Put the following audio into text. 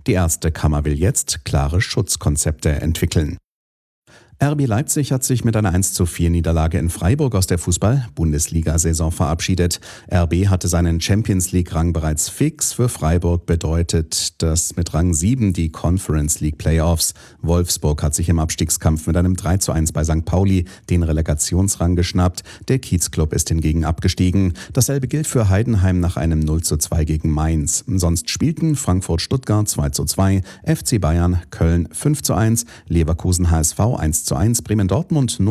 Die Ärztekammer will jetzt klare Schutzkonzepte entwickeln. RB Leipzig hat sich mit einer 1:4-Niederlage in Freiburg aus der Fußball-Bundesliga-Saison verabschiedet. RB hatte seinen Champions-League-Rang bereits fix. Für Freiburg bedeutet das mit Rang 7 die Conference League Playoffs. Wolfsburg hat sich im Abstiegskampf mit einem 3:1 bei St. Pauli den Relegationsrang geschnappt. Der Kiezclub ist hingegen abgestiegen. Dasselbe gilt für Heidenheim nach einem 0:2 gegen Mainz. Sonst spielten Frankfurt-Stuttgart 2:2, FC Bayern Köln 5:1, Leverkusen HSV 1:1, Bremen-Dortmund